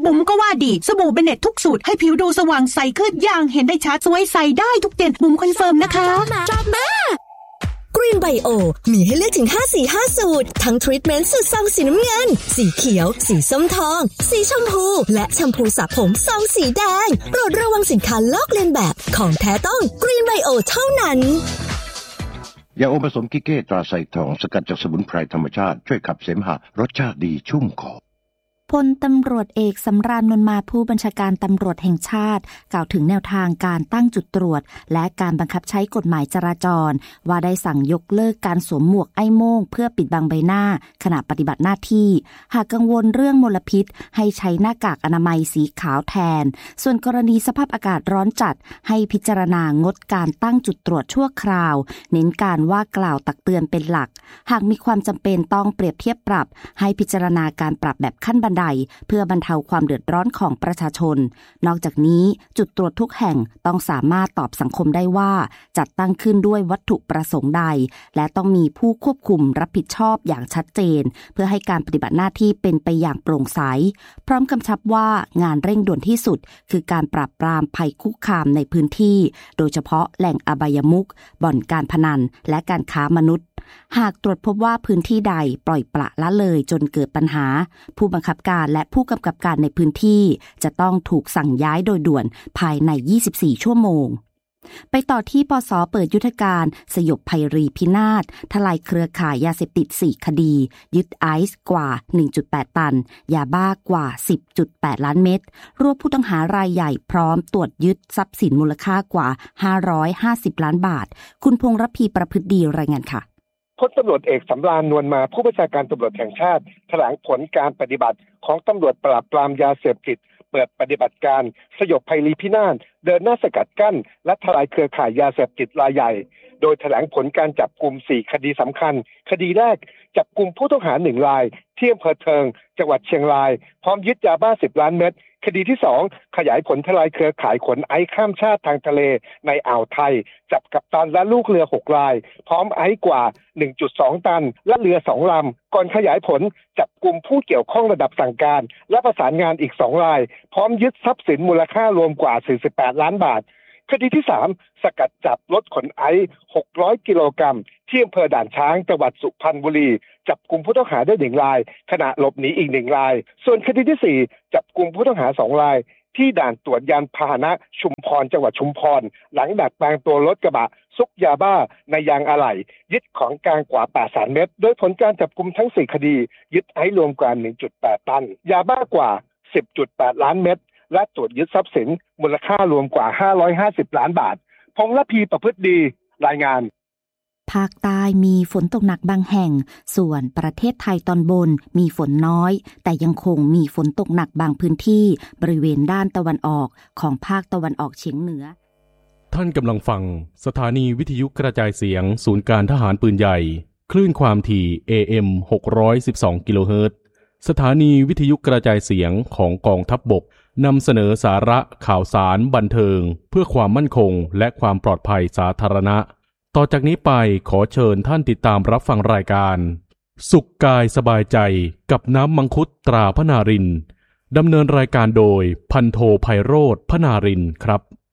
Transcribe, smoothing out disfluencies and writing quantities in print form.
บุ๋มก็ว่าดีสบู่เบเน็ตทุกสูตรให้ผิวดูสว่างใสขึ้นอย่างเห็นได้ชัดสวยใสได้ทุกเดือนบุ๋มคอนเฟิร์มนะคะจอบมากรีนไบโอมีให้เลือกถึง5สูตรทั้งทรีทเมนต์สูตรซองสีน้ำเงินสีเขียวสีส้มทองสีชมพูและแชมพูสระผมซองสีแดงโปรดระวังสินค้าลอกเลียนแบบของแท้ต้องกรีนไบโอเท่านั้นยาอมผสมกิเก้ตราไซทองสกัดจากสมุนไพรธรรมชาติช่วยขับเสมหะรสชาติดีชุ่มคอพลตำรวจเอกสำราญนวลมาผู้บัญชาการตำรวจแห่งชาติกล่าวถึงแนวทางการตั้งจุดตรวจและการบังคับใช้กฎหมายจราจรว่าได้สั่งยกเลิกการสวมหมวกไอ้โม่งเพื่อปิดบังใบหน้าขณะปฏิบัติหน้าที่หากกังวลเรื่องมลพิษให้ใช้หน้ากากอนามัยสีขาวแทนส่วนกรณีสภาพอากาศร้อนจัดให้พิจารณางดการตั้งจุดตรวจชั่วคราวเน้นการว่ากล่าวตักเตือนเป็นหลักหากมีความจำเป็นต้องเปรียบเทียบปรับให้พิจารณาการปรับแบบขั้นบันไดเพื่อบรรเทาความเดือดร้อนของประชาชนนอกจากนี้จุดตรวจทุกแห่งต้องสามารถตอบสังคมได้ว่าจัดตั้งขึ้นด้วยวัตถุประสงค์ใดและต้องมีผู้ควบคุมรับผิดชอบอย่างชัดเจนเพื่อให้การปฏิบัติหน้าที่เป็นไปอย่างโปร่งใสพร้อมกำชับว่างานเร่งด่วนที่สุดคือการปราบปรามภัยคุกคามในพื้นที่โดยเฉพาะแหล่งอบายมุขบ่อนการพนันและการค้ามนุษย์หากตรวจพบว่าพื้นที่ใดปล่อยปละละเลยจนเกิดปัญหาผู้บังคับการและผู้กำกับการในพื้นที่จะต้องถูกสั่งย้ายโดยด่วนภายใน24ชั่วโมงไปต่อที่ปส.เปิดยุทธการสยบภัยรีพินาศทลายเครือข่ายยาเสพติด4คดียึดไอซ์กว่า 1.8 ตันยาบ้ากว่า 10.8 ล้านเม็ดรวบผู้ต้องหารายใหญ่พร้อมตรวจยึดทรัพย์สินมูลค่ากว่า550ล้านบาทคุณพงษ์ระพีประพฤติดีรายงานค่ะพลตำรวจเอกสำราญนวลมาผู้บัญชาการตำรวจแห่งชาติแถลงผลการปฏิบัติของตำรวจปราบปรามยาเสพติดเปิดปฏิบัติการสยบภัยรีพินาศเดินหน้าสกัดกั้นและทลายเครือข่ายยาเสพติดรายใหญ่โดยแถลงผลการจับกุม4คดีสำคัญคดีแรกจับกุมผู้ต้องหา1รายที่อำเภอเทิงจังหวัดเชียงรายพร้อมยึดยาบ้า10ล้านเม็ดคดีที่2ขยายผลทลายเครือข่ายขนไอซ์ข้ามชาติทางทะเลในอ่าวไทยจับกัปตันและลูกเรือ6รายพร้อมไอซ์กว่า 1.2 ตันและเรือ2ลำก่อนขยายผลจับกุมผู้เกี่ยวข้องระดับสั่งการและประสานงานอีก2รายพร้อมยึดทรัพย์สินมูลค่ารวมกว่า48ล้านบาทคดีที่3สกัดจับรถขนไอซ์600กิโลกรัมที่อำเภอด่านช้างจังหวัดสุพรรณบุรีจับกุมผู้ต้องหาได้1รายขณะหลบหนีอีก1รายส่วนคดีที่4จับกุมผู้ต้องหา2รายที่ด่านตรวจยานพาหนะชุมพรจังหวัดชุมพรหลังดัดแปลงตัวรถกระบะซุกยาบ้าในยางอะไหล่ยึดของกลางกว่า800,000เม็ดโดยผลการจับกุมทั้ง4คดียึดไอซ์รวมกว่า 1.8 ตันยาบ้ากว่า 10.8 ล้านเม็ดและตรวจยึดทรัพย์สินมูลค่ารวมกว่า550ล้านบาทพงษ์ระพีประพฤติดีรายงานภาคใต้มีฝนตกหนักบางแห่งส่วนประเทศไทยตอนบนมีฝนน้อยแต่ยังคงมีฝนตกหนักบางพื้นที่บริเวณด้านตะวันออกของภาคตะวันออกเฉียงเหนือท่านกำลังฟังสถานีวิทยุกระจายเสียงศูนย์การทหารปืนใหญ่คลื่นความถี่ AM 612 กิโลเฮิรตซ์สถานีวิทยุกระจายเสียงของกองทัพบกนำเสนอสาระข่าวสารบันเทิงเพื่อความมั่นคงและความปลอดภัยสาธารณะต่อจากนี้ไปขอเชิญท่านติดตามรับฟังรายการสุขกายสบายใจกับน้ำมังคุดตราพนารินดำเนินรายการโดยพันโทไพโรจน์พนารินครับ